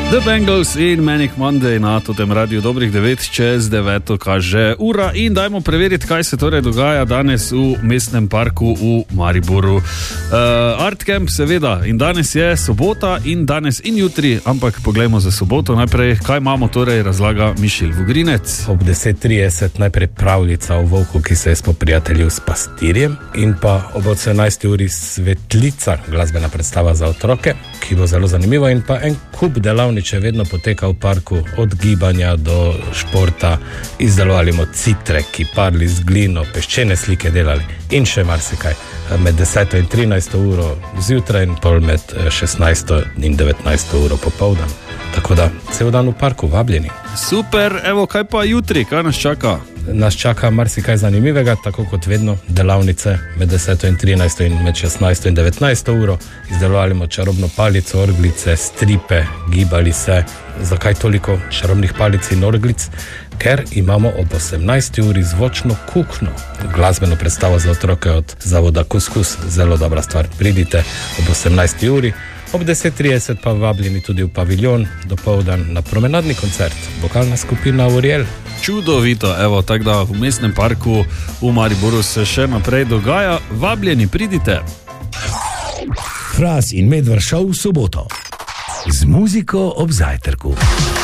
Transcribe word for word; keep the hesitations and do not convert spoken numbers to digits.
The Bengals in Manic Monday na tem radiju dobrih devet čez deveto kaže ura in dajmo preveriti, kaj se torej dogaja danes v mestnem parku v Mariboru. Uh, Art Camp seveda in danes je sobota in danes in jutri, ampak poglejmo za soboto najprej, kaj imamo torej, razlaga Mišel Vugrinec. Ob deset trideset najprej pravljica o volku, ki se je spoprijateljil s pastirjem, in pa ob osemnajsti uri Svetlica, glasbena predstava za otroke, ki bo zelo zanimiva, in pa en kup delavniče vedno poteka v parku, od gibanja do športa, izdelovali smo citre, kiparili z glino, peščene slike delali in še marsikaj. Med deseto in trinajsto uro zjutraj in pol med šestnajsto in devetnajsto uro popoldan. Tako da, cel dan v parku, vabljeni. Super, evo, kaj pa jutri, kaj nas čaka? Nas čaka marsikaj zanimivega, tako kot vedno, delavnice med deseto in trinajsto in med šestnajsto in devetnajsto uro. Izdelovali smo čarobno palico, orglice, stripe, gibali se. Zakaj toliko čarobnih palic in orglic? Ker imamo ob osemnajsti uri zvočno kuhno, glasbeno predstavo za otroke od zavoda Kuskus, zelo dobra stvar. Pridite ob osemnajsti uri, ob deset trideset pa vabljeni tudi v paviljon, dopoldan na promenadni koncert, vokalna skupina Uriel. Čudovito, evo, tako da v mestnem parku v Mariboru se še naprej dogaja, vabljeni, pridite. Fras in Medvard šov v soboto z muziko ob zajtrku.